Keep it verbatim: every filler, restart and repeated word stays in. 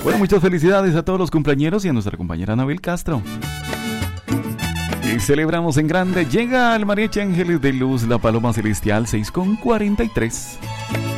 Bueno, muchas felicidades a todos los cumpleañeros y a nuestra compañera Anabel Castro. Y celebramos en grande. Llega el Mariachi Ángeles de Luz, la Paloma Celestial, seis con cuarenta y tres.